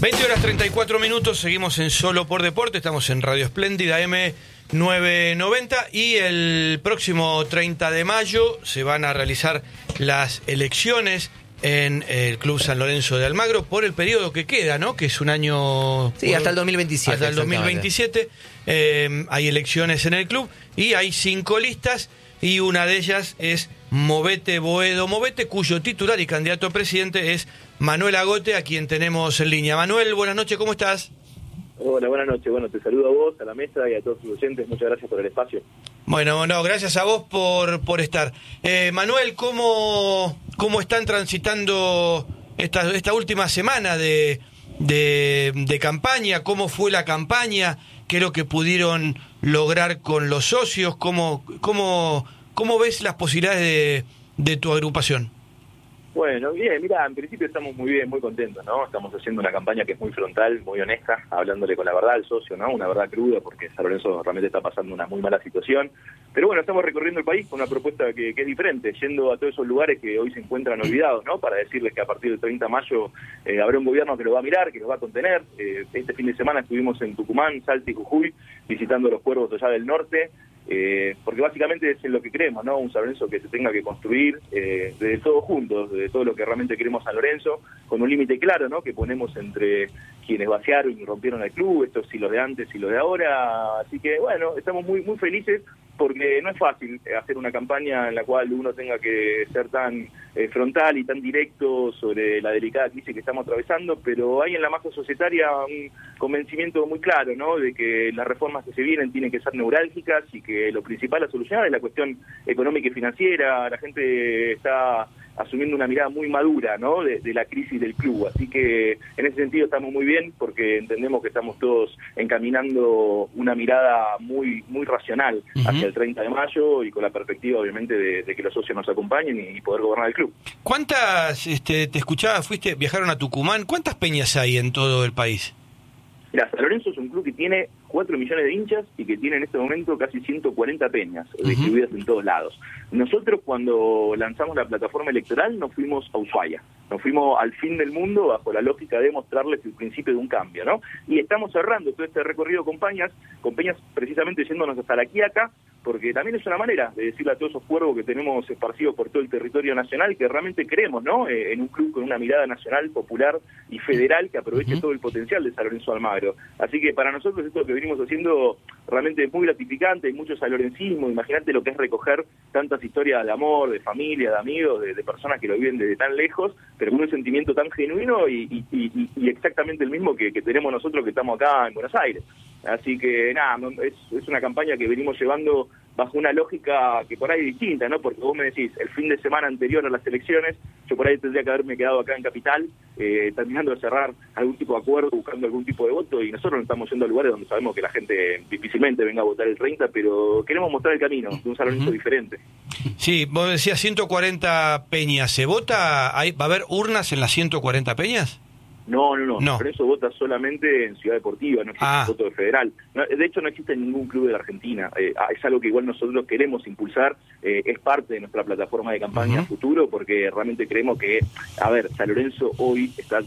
20 horas 34 minutos, seguimos en Solo por Deporte, estamos en Radio Espléndida M990 y el próximo 30 de mayo se van a realizar las elecciones en el Club San Lorenzo de Almagro por el periodo que queda, ¿no? Que es un año... Sí, hasta el 2027. Hasta el 2027 hay elecciones en el club y hay 5 listas y una de ellas es Movete Boedo Movete, cuyo titular y candidato a presidente es Manuel Agote, a quien tenemos en línea. Manuel, buenas noches, ¿cómo estás? Hola, buenas noches. Bueno, te saludo a vos, a la mesa y a todos tus oyentes. Muchas gracias por el espacio. Bueno, no, gracias a vos por estar. Manuel, ¿cómo están transitando esta última semana de campaña? ¿Cómo fue la campaña? ¿Qué es lo que pudieron lograr con los socios? ¿Cómo ves las posibilidades de tu agrupación? Bueno, bien, mira, en principio estamos muy bien, muy contentos, ¿no? Estamos haciendo una campaña que es muy frontal, muy honesta, hablándole con la verdad al socio, ¿no? Una verdad cruda, porque San Lorenzo realmente está pasando una muy mala situación. Pero bueno, estamos recorriendo el país con una propuesta que es diferente, yendo a todos esos lugares que hoy se encuentran olvidados, ¿no? Para decirles que a partir del 30 de mayo habrá un gobierno que lo va a mirar, que lo va a contener. Este fin de semana estuvimos en Tucumán, Salta y Jujuy, visitando los pueblos allá del norte. Porque básicamente es en lo que creemos, ¿no? Un San Lorenzo que se tenga que construir de todos juntos, de todo lo que realmente queremos San Lorenzo, con un límite claro, ¿no? Que ponemos entre quienes vaciaron y rompieron el club, estos sí los de antes y los de ahora. Así que bueno, estamos muy muy felices porque no es fácil hacer una campaña en la cual uno tenga que ser tan frontal y tan directo sobre la delicada crisis que estamos atravesando, pero hay en la masa societaria un convencimiento muy claro, ¿no? De que las reformas que se vienen tienen que ser neurálgicas y que lo principal a solucionar es la cuestión económica y financiera. La gente está asumiendo una mirada muy madura, ¿no? de la crisis del club, así que en ese sentido estamos muy bien porque entendemos que estamos todos encaminando una mirada muy muy racional hacia el 30 de mayo y con la perspectiva obviamente de que los socios nos acompañen y poder gobernar el club. ¿Cuántas, te escuchaba, viajaron a Tucumán, cuántas peñas hay en todo el país? Mira, San Lorenzo es un club que tiene 4 millones de hinchas y que tiene en este momento casi 140 peñas distribuidas en todos lados. Nosotros cuando lanzamos la plataforma electoral nos fuimos a Ushuaia, nos fuimos al fin del mundo bajo la lógica de mostrarles el principio de un cambio, ¿no? Y estamos cerrando todo este recorrido con peñas precisamente yéndonos hasta La Quiaca, porque también es una manera de decirle a todos esos cuervos que tenemos esparcidos por todo el territorio nacional que realmente creemos, ¿no? En un club con una mirada nacional, popular y federal que aproveche todo el potencial de San Lorenzo de Almagro. Así que para nosotros esto que venimos haciendo realmente es muy gratificante, hay mucho sanlorencismo. Imagínate lo que es recoger tantas historias de amor, de familia, de amigos, de personas que lo viven desde tan lejos, pero con un sentimiento tan genuino y exactamente el mismo que tenemos nosotros que estamos acá en Buenos Aires. Así que nada, es una campaña que venimos llevando bajo una lógica que por ahí es distinta, ¿no? Porque vos me decís, el fin de semana anterior a las elecciones, yo por ahí tendría que haberme quedado acá en Capital, terminando de cerrar algún tipo de acuerdo, buscando algún tipo de voto, y nosotros no estamos yendo a lugares donde sabemos que la gente difícilmente venga a votar el 30, pero queremos mostrar el camino de un San Lorenzo diferente. Sí, vos decías 140 peñas, ¿se vota? ¿Va a haber urnas en las 140 peñas? No. Por eso vota solamente en Ciudad Deportiva, no existe voto de federal. No, de hecho, no existe en ningún club de la Argentina. Es algo que igual nosotros queremos impulsar, es parte de nuestra plataforma de campaña futuro, porque realmente creemos que, San Lorenzo hoy está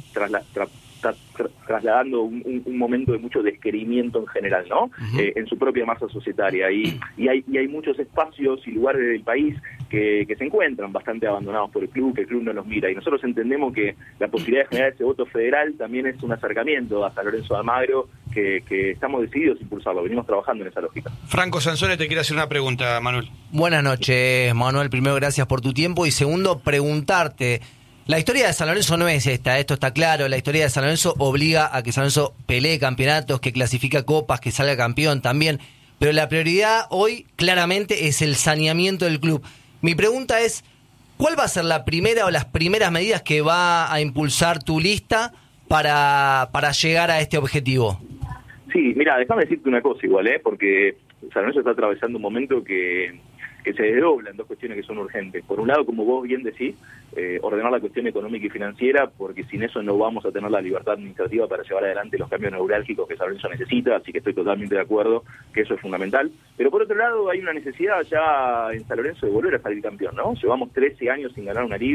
trasladando un momento de mucho desquerimiento en general, ¿no? En su propia masa societaria. Y hay muchos espacios y lugares del país que se encuentran bastante abandonados por el club, que el club no los mira. Y nosotros entendemos que la posibilidad de generar ese voto federal también es un acercamiento a San Lorenzo de Almagro, que estamos decididos a impulsarlo. Venimos trabajando en esa lógica. Franco Sansone te quiere hacer una pregunta, Manuel. Buenas noches, Manuel. Primero, gracias por tu tiempo. Y segundo, preguntarte... La historia de San Lorenzo no es esta, esto está claro. La historia de San Lorenzo obliga a que San Lorenzo pelee campeonatos, que clasifica copas, que salga campeón también. Pero la prioridad hoy claramente es el saneamiento del club. Mi pregunta es, ¿cuál va a ser la primera o las primeras medidas que va a impulsar tu lista para llegar a este objetivo? Sí, mira, déjame decirte una cosa igual, porque San Lorenzo está atravesando un momento que se desdoblan dos cuestiones que son urgentes. Por un lado, como vos bien decís, ordenar la cuestión económica y financiera, porque sin eso no vamos a tener la libertad administrativa para llevar adelante los cambios neurálgicos que San Lorenzo necesita, así que estoy totalmente de acuerdo que eso es fundamental. Pero por otro lado, hay una necesidad ya en San Lorenzo de volver a salir campeón, ¿no? Llevamos 13 años sin ganar una liga,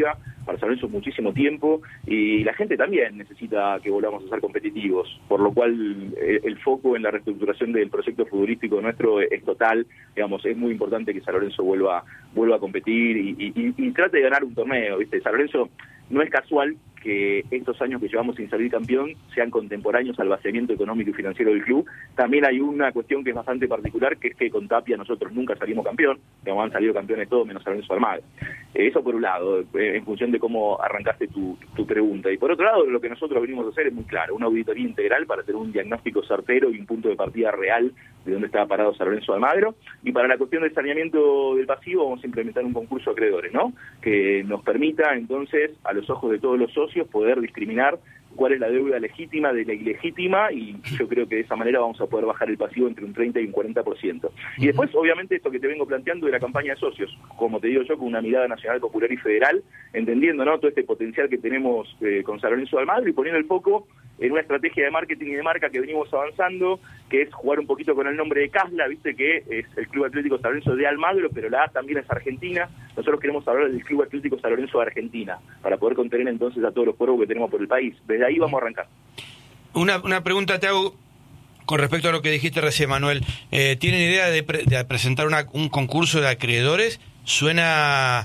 San Lorenzo es muchísimo tiempo y la gente también necesita que volvamos a ser competitivos, por lo cual el foco en la reestructuración del proyecto futbolístico nuestro es total. Digamos, es muy importante que San Lorenzo vuelva a competir y trate de ganar un torneo, ¿viste? San Lorenzo no es casual que estos años que llevamos sin salir campeón sean contemporáneos al vaciamiento económico y financiero del club. También hay una cuestión que es bastante particular, que es que con Tapia nosotros nunca salimos campeón, digamos, han salido campeones todos menos San Lorenzo Almagro. Eso por un lado, en función de cómo arrancaste tu pregunta. Y por otro lado, lo que nosotros venimos a hacer es muy claro, una auditoría integral para tener un diagnóstico certero y un punto de partida real de dónde estaba parado San Lorenzo Almagro. Y para la cuestión del saneamiento del pasivo vamos a implementar un concurso de acreedores, ¿no? Que nos permita entonces, a los ojos de todos los socios, poder discriminar cuál es la deuda legítima de la ilegítima, y yo creo que de esa manera vamos a poder bajar el pasivo entre un 30 y un 40%. Y después, obviamente, esto que te vengo planteando de la campaña de socios, como te digo yo, con una mirada nacional, popular y federal, entendiendo, ¿no?, todo este potencial que tenemos con San Lorenzo de Almagro y poniendo el foco en una estrategia de marketing y de marca que venimos avanzando, que es jugar un poquito con el nombre de Casla, viste que es el Club Atlético San Lorenzo de Almagro, pero la A también es Argentina. Nosotros queremos hablar del Club Atlético San Lorenzo de Argentina, para poder contener entonces a todos los cuervos que tenemos por el país. Desde ahí vamos a arrancar. Una pregunta te hago con respecto a lo que dijiste recién, Manuel. ¿Tienen idea de presentar un concurso de acreedores? Suena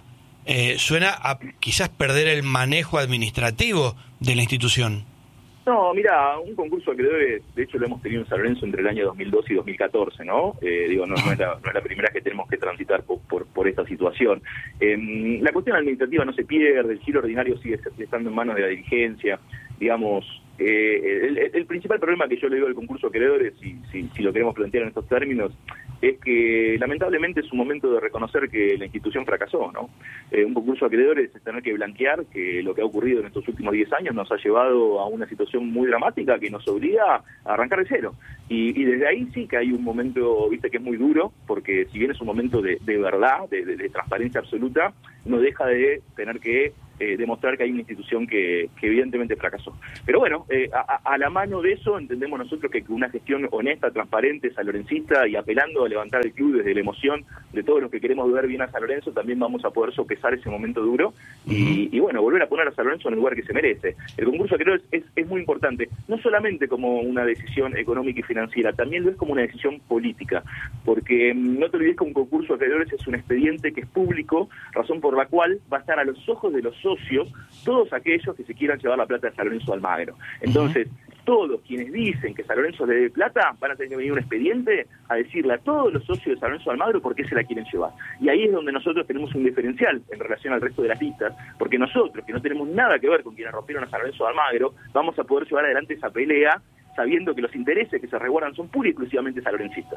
a quizás perder el manejo administrativo de la institución. No, mira, un concurso de acreedores, de hecho lo hemos tenido en San Lorenzo entre el año 2012 y 2014, ¿no? No es la primera que tenemos que transitar por esta situación. La cuestión administrativa no se pierde, el giro ordinario sigue estando en manos de la dirigencia, digamos. El principal problema que yo le digo al concurso de acreedores, si lo queremos plantear en estos términos, es que lamentablemente es un momento de reconocer que la institución fracasó, ¿no? Un concurso de acreedores es tener que blanquear que lo que ha ocurrido en estos últimos 10 años nos ha llevado a una situación muy dramática que nos obliga a arrancar de cero. Y desde ahí sí que hay un momento, viste, que es muy duro, porque si bien es un momento de verdad, de transparencia absoluta, no deja de tener que demostrar que hay una institución que evidentemente fracasó. Pero bueno, a la mano de eso entendemos nosotros que una gestión honesta, transparente, sanlorencista y apelando a levantar el club desde la emoción de todos los que queremos ver bien a San Lorenzo, también vamos a poder sopesar ese momento duro y bueno, volver a poner a San Lorenzo en el lugar que se merece. El concurso de acreedores es muy importante, no solamente como una decisión económica y financiera, también lo es como una decisión política, porque no te olvides que un concurso de acreedores es un expediente que es público, razón por la cual va a estar a los ojos de los socios todos aquellos que se quieran llevar la plata de San Lorenzo Almagro. Entonces, todos quienes dicen que San Lorenzo le debe plata van a tener que venir un expediente a decirle a todos los socios de San Lorenzo Almagro por qué se la quieren llevar. Y ahí es donde nosotros tenemos un diferencial en relación al resto de las listas, porque nosotros, que no tenemos nada que ver con quienes rompieron a San Lorenzo Almagro, vamos a poder llevar adelante esa pelea sabiendo que los intereses que se resguardan son pura y exclusivamente sanlorencistas.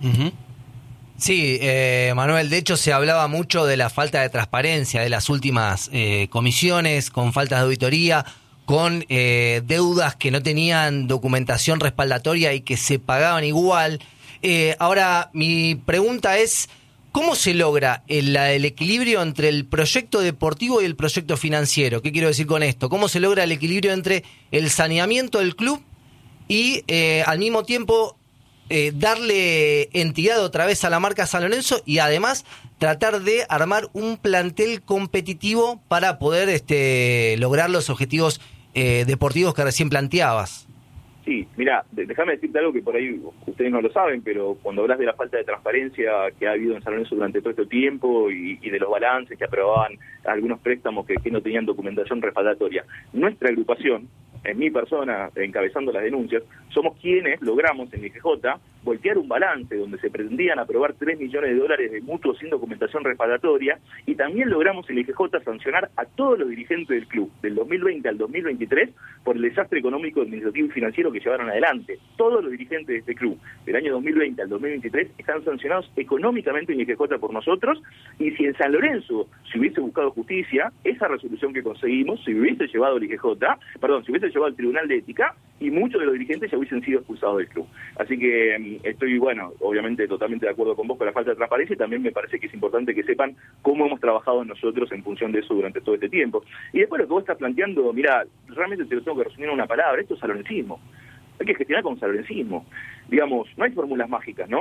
Sí, Manuel, de hecho se hablaba mucho de la falta de transparencia de las últimas comisiones, con faltas de auditoría, con deudas que no tenían documentación respaldatoria y que se pagaban igual. Ahora, mi pregunta es, ¿cómo se logra el equilibrio entre el proyecto deportivo y el proyecto financiero? ¿Qué quiero decir con esto? ¿Cómo se logra el equilibrio entre el saneamiento del club y al mismo tiempo darle entidad otra vez a la marca San Lorenzo y además tratar de armar un plantel competitivo para poder lograr los objetivos deportivos que recién planteabas? Sí, mira, déjame decirte algo que por ahí ustedes no lo saben, pero cuando hablas de la falta de transparencia que ha habido en San Lorenzo durante todo este tiempo y de los balances que aprobaban algunos préstamos que no tenían documentación respaldatoria, nuestra agrupación, en mi persona, encabezando las denuncias, somos quienes logramos en IGJ voltear un balance donde se pretendían aprobar $3 millones de mutuos sin documentación respaldatoria, y también logramos en IGJ sancionar a todos los dirigentes del club del 2020 al 2023 por el desastre económico, administrativo y financiero que llevaron adelante. Todos los dirigentes de este club del año 2020 al 2023 están sancionados económicamente en IGJ por nosotros, y si en San Lorenzo se hubiese buscado justicia, esa resolución que conseguimos se hubiese llevado al se hubiese llevado al Tribunal de Ética, y muchos de los dirigentes ya hubiesen sido expulsados del club. Así que estoy, obviamente totalmente de acuerdo con vos con la falta de transparencia, y también me parece que es importante que sepan cómo hemos trabajado nosotros en función de eso durante todo este tiempo. Y después lo que vos estás planteando, mira, realmente te lo tengo que resumir en una palabra: esto es sanlorencismo. Hay que gestionar con sanlorencismo. Digamos, no hay fórmulas mágicas, ¿no?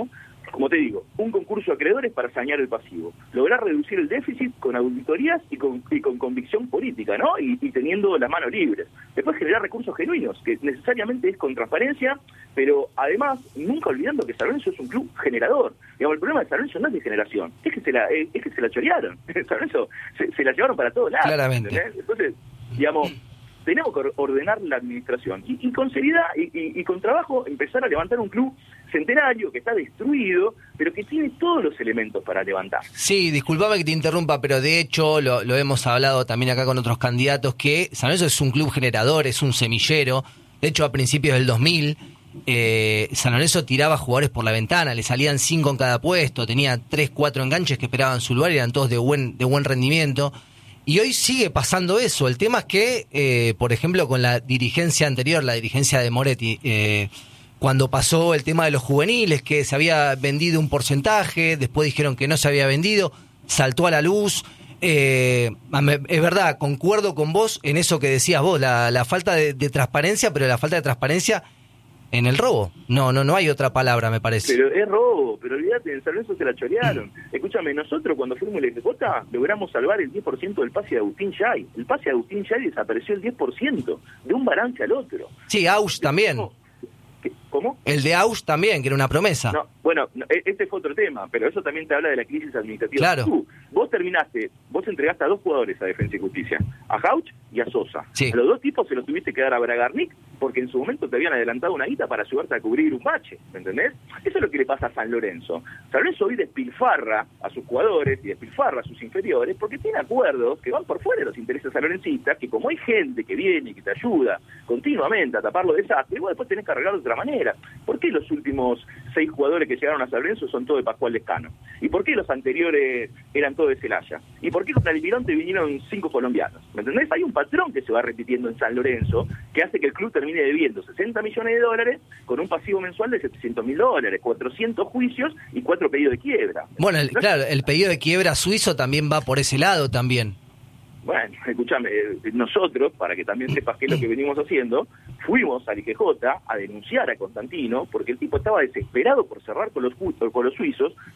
como te digo, un concurso de acreedores para sanear el pasivo, lograr reducir el déficit con auditorías y con convicción política, ¿no? Y teniendo las manos libres. Después generar recursos genuinos, que necesariamente es con transparencia, pero además nunca olvidando que San Lorenzo es un club generador. Digamos, el problema de San Lorenzo no es de generación, es que se la chorearon. San Lorenzo se la llevaron para todos lados. Claramente. ¿Entendés? Entonces, digamos, tenemos que ordenar la administración y con seriedad y con trabajo empezar a levantar un club centenario que está destruido, pero que tiene todos los elementos para levantar. Sí, disculpame que te interrumpa, pero de hecho lo hemos hablado también acá con otros candidatos, que San Lorenzo es un club generador, es un semillero. De hecho, a principios del 2000, San Lorenzo tiraba jugadores por la ventana, le salían 5 en cada puesto, tenía 3, 4 enganches que esperaban su lugar y eran todos de buen rendimiento. Y hoy sigue pasando eso. El tema es que, por ejemplo, con la dirigencia anterior, la dirigencia de Moretti, cuando pasó el tema de los juveniles, que se había vendido un porcentaje, después dijeron que no se había vendido, saltó a la luz. Es verdad, concuerdo con vos en eso que decías vos, la falta de transparencia, pero la falta de transparencia en el robo. No hay otra palabra, me parece. Pero es robo, pero olvídate, en San Lorenzo se la chorearon. Escúchame, nosotros cuando fuimos el FJ logramos salvar el 10% del pase de Agustín Yay. El pase de Agustín Yay desapareció el 10%, de un balance al otro. Sí, Ausch también. ¿Cómo? El de Ausch también, que era una promesa. No, bueno, este fue otro tema, pero eso también te habla de la crisis administrativa. Claro. Vos entregaste a 2 jugadores a Defensa y Justicia, a Jauch y a Sosa. Sí. A los 2 tipos se los tuviste que dar a Bragarnik porque en su momento te habían adelantado una guita para ayudarte a cubrir un bache, ¿me entendés? Eso es lo que le pasa a San Lorenzo. San Lorenzo hoy despilfarra a sus jugadores y despilfarra a sus inferiores porque tiene acuerdos que van por fuera de los intereses sanlorencistas, que como hay gente que viene y que te ayuda continuamente a tapar los desastres, vos después tenés que arreglarlo de otra manera. ¿Por qué los últimos 6 jugadores que llegaron a San Lorenzo son todos de Pascual Lescano? ¿Y por qué los anteriores eran todos de Celaya? ¿Y por qué contra el Almirante vinieron 5 colombianos? ¿Me entendés? Hay un patrón que se va repitiendo en San Lorenzo que hace que el club termine debiendo $60 millones con un pasivo mensual de $700.000, 400 juicios y 4 pedidos de quiebra. Bueno, claro, el pedido de quiebra suizo también va por ese lado también. Bueno, escúchame, nosotros, para que también sepas qué es lo que venimos haciendo, fuimos al IGJ a denunciar a Constantino porque el tipo estaba desesperado por cerrar con los suizos